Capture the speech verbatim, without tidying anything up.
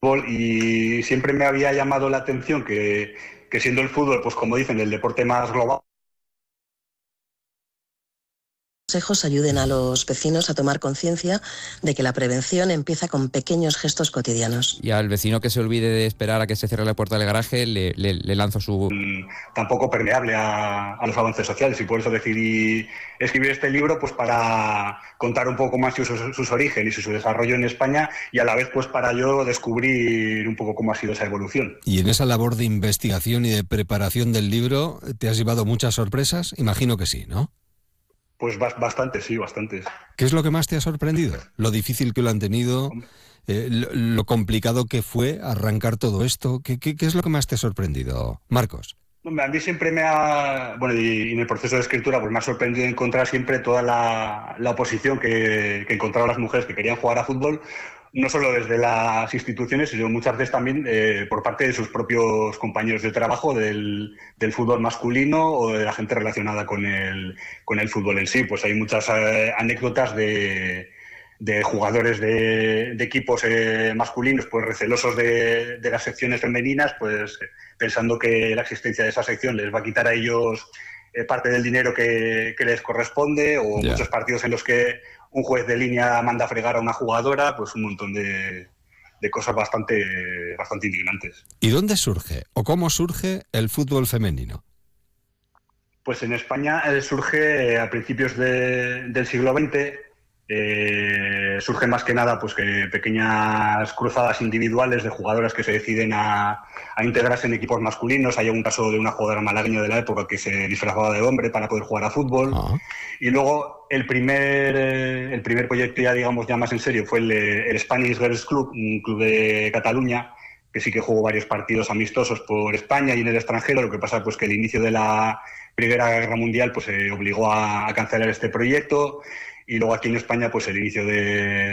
fútbol y siempre me había llamado la atención que, que siendo el fútbol, pues como dicen, el deporte más global, consejos ayuden a los vecinos a tomar conciencia de que la prevención empieza con pequeños gestos cotidianos. Y al vecino que se olvide de esperar a que se cierre la puerta del garaje, le, le, le lanzo su... tampoco permeable a, a los avances sociales, y por eso decidí escribir este libro, pues para contar un poco más sus, sus orígenes y su desarrollo en España, y a la vez pues para yo descubrir un poco cómo ha sido esa evolución. Y en esa labor de investigación y de preparación del libro, ¿te has llevado muchas sorpresas? Imagino que sí, ¿no? Pues bastante, sí, bastantes. ¿Qué es lo que más te ha sorprendido? ¿Lo difícil que lo han tenido? Eh, lo, ¿Lo complicado que fue arrancar todo esto? ¿Qué, qué, qué es lo que más te ha sorprendido, Marcos? A mí siempre me ha... Bueno, y en el proceso de escritura pues me ha sorprendido encontrar siempre toda la, la oposición que, que encontraron las mujeres que querían jugar a fútbol, no solo desde las instituciones, sino muchas veces también eh, por parte de sus propios compañeros de trabajo del, del fútbol masculino o de la gente relacionada con el, con el fútbol en sí. Pues hay muchas eh, anécdotas de, de jugadores de, de equipos eh, masculinos pues recelosos de, de las secciones femeninas, pues pensando que la existencia de esa sección les va a quitar a ellos eh, parte del dinero que, que les corresponde, o yeah. muchos partidos en los que un juez de línea manda a fregar a una jugadora, pues un montón de, de cosas bastante, bastante indignantes. ¿Y dónde surge o cómo surge el fútbol femenino? Pues en España eh, surge a principios de, del siglo veinte. Eh, surge más que nada pues que pequeñas cruzadas individuales de jugadoras que se deciden a, a integrarse en equipos masculinos. Hay un caso de una jugadora malagueña de la época que se disfrazaba de hombre para poder jugar a fútbol. Uh-huh. Y luego el primer, eh, el primer proyecto ya, digamos, ya más en serio fue el, el Spanish Girls Club, un club de Cataluña, que sí que jugó varios partidos amistosos por España y en el extranjero. Lo que pasa pues que el inicio de la Primera Guerra Mundial pues se eh, obligó a, a cancelar este proyecto. Y luego aquí en España, pues el inicio de,